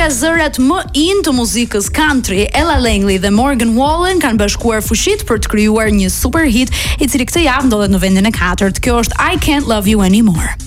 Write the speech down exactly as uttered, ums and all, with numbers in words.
nga zërat më in të muzikës country, Ella Langley dhe Morgan Wallen kanë bashkuar fushit për të krijuar një super hit, i cili këtë javë ndodhet në vendin e katërt. Kjo është I Can't Love You Anymore.